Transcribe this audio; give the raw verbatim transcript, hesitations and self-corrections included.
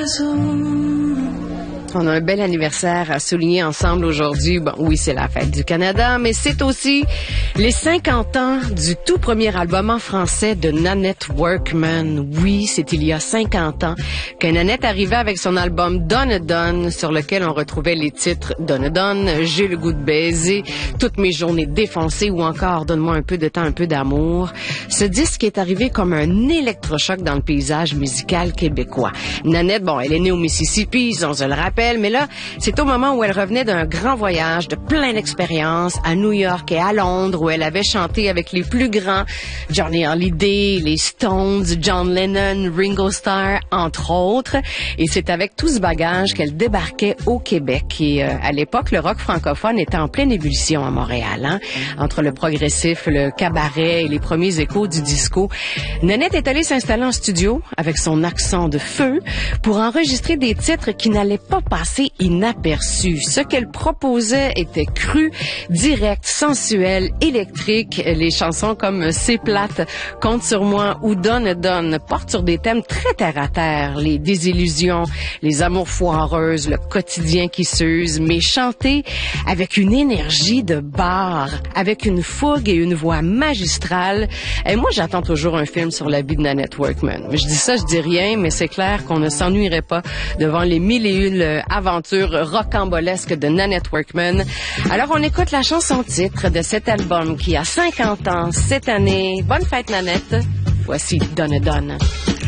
On a un bel anniversaire à souligner ensemble aujourd'hui. Bon, oui, c'est la fête du Canada, mais c'est aussi les cinquante ans du tout premier album en français de Nanette Workman. Oui, c'est il y a cinquante ans que Nanette arrivait avec son album Donne Donne, sur lequel on retrouvait les titres Donne Donne, J'ai le goût de baiser, Toutes mes journées défoncées ou encore Donne-moi un peu de temps, un peu d'amour. Ce disque est arrivé comme un électrochoc dans le paysage musical québécois. Nanette, bon, elle est née au Mississippi, on se le rappelle, mais là, c'est au moment où elle revenait d'un grand voyage de plein d'expériences à New York et à Londres, où elle avait chanté avec les plus grands, Johnny Hallyday, les Stones, John Lennon, Ringo Starr, entre autres. Et c'est avec tout ce bagage qu'elle débarquait au Québec. Et euh, à l'époque, le rock francophone était en pleine ébullition à Montréal, hein? Entre le progressif, le cabaret et les premiers échos du disco. Nanette est allée s'installer en studio avec son accent de feu pour enregistrer des titres qui n'allaient pas passer inaperçus. Ce qu'elle proposait était cru, direct, sensuel, électrique. Les chansons comme C'est plate, Compte sur moi ou Donne Donne portent sur des thèmes très terre à terre, les désillusions, les amours foireuses, le quotidien qui s'use, mais chantées avec une énergie de bar, avec une fougue et une voix magistrale. Et moi, j'attends toujours un film sur la vie de Nanette Workman. Mais je dis ça, je dis rien, mais c'est clair qu'on ne s'ennuierait pas devant les mille et une aventure rocambolesque de Nanette Workman. Alors, on écoute la chanson titre de cet album qui a cinquante ans cette année. Bonne fête, Nanette. Voici Donne Donne.